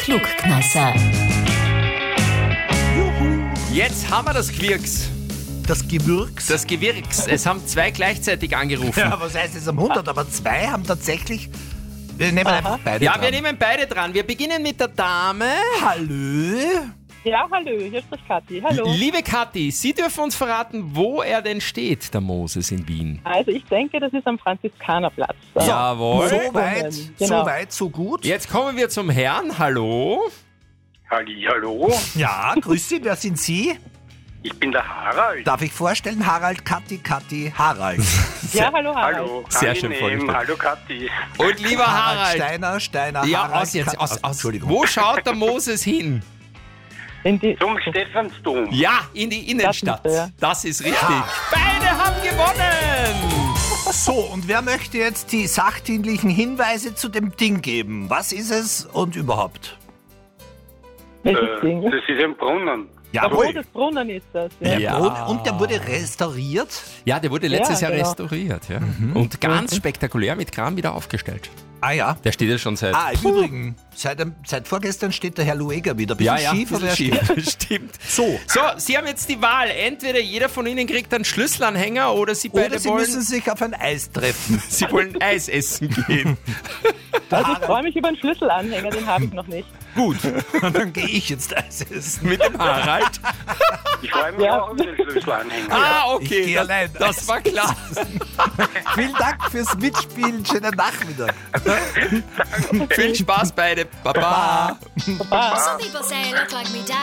Klugkneisser. Jetzt haben wir das Gewirks. Das Gewürks. Das Gewirks. Es haben 2 gleichzeitig angerufen. Ja, was heißt es am 100? Aber 2 haben tatsächlich... Wir nehmen einfach beide Ja, dran. wir nehmen beide dran. Wir beginnen mit der Dame. Hallo? Ja, hallo, hier spricht Kathi. Hallo. Liebe Kathi, Sie dürfen uns verraten, wo er denn steht, der Moses in Wien. Also ich denke, das ist am Franziskanerplatz. Jawohl. So weit, so gut. Jetzt kommen wir zum Herrn. Hallo. Hallo, Ja, grüß Sie, wer sind Sie? ich bin der Harald. Darf ich vorstellen, Harald, Kathi, Harald. Ja, hallo, Harald. Hallo, Sehr schön angenehm. vorgestellt. Hallo Kathi. Und lieber Harald. Steiner, Ja, Harald. aus jetzt. Aus. Entschuldigung. Wo schaut der Moses hin? In die, Zum Stephansdom. Ja, in die Innenstadt. Das ist er. Das ist richtig. Beide haben gewonnen. So, und wer möchte jetzt die sachdienlichen Hinweise zu dem Ding geben? Was ist es und überhaupt? welches Ding? Das ist ein Brunnen. Der Brunnen ist das. Ja. Ja. Und der wurde restauriert. Ja, der wurde letztes Ja, Jahr genau. restauriert. Ja. Und ganz spektakulär mit Kram wieder aufgestellt. Ah ja. Der steht ja schon seit... Im Übrigen, seit vorgestern steht der Herr Lueger wieder. Bisschen schief, aber er steht. Stimmt. So. So, Sie haben jetzt die Wahl. Entweder jeder von Ihnen kriegt einen Schlüsselanhänger oder Sie beide Oder Sie wollen... müssen sich auf ein Eis treffen. Sie wollen Eis essen gehen. Also ich freue mich über einen Schlüsselanhänger, den habe ich noch nicht. Gut, Und dann gehe ich jetzt Eis essen. mit dem Harald. Ich freue mich Ja. auch über den Schlüsselanhänger. Ah, Ich okay, gehe allein. das war klar. Vielen Dank fürs Mitspielen. Schönen Nachmittag. Viel Spaß beide. Baba. Baba. Some people say I look like me dad.